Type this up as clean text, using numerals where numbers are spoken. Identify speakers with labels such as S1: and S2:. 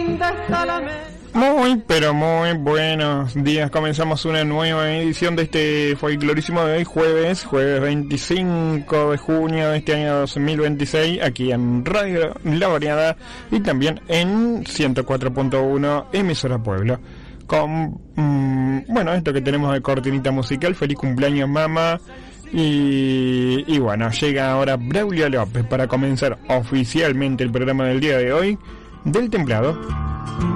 S1: linda está la mesa.
S2: Muy, pero muy buenos días. Comenzamos una nueva edición de este folclorísimo de hoy, jueves 25 de junio de este año 2026, aquí en Radio La Variada y también en 104.1 emisora Pueblo. Con, bueno, esto que tenemos de cortinita musical, feliz cumpleaños mamá. Y bueno, llega ahora Braulio López para comenzar oficialmente el programa del día de hoy del Templado.